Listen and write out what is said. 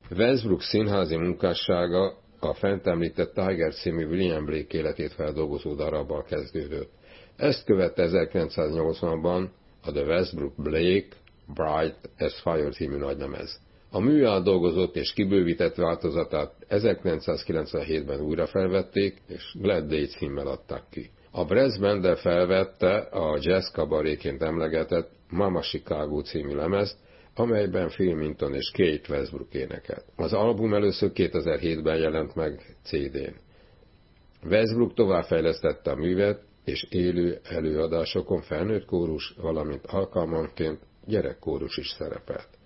Westbrook színházi munkássága a fent említett Tiger című William Blake életét feldolgozó darabbal kezdődött. Ezt követte 1980-ban a The Westbrook Blake Bright as Fire című nagylemez. A mű átdolgozott és kibővített változatát 1997-ben újra felvették, és Glad Day címmel adták ki. A brass band felvette a jazz kabaréként emlegetett Mama Chicago című lemezt, amelyben Phil Minton és Kate Westbrook énekelt. Az album először 2007-ben jelent meg CD-n. Westbrook továbbfejlesztette a művet, és élő előadásokon felnőtt kórus, valamint alkalmanként gyerekkórus is szerepelt.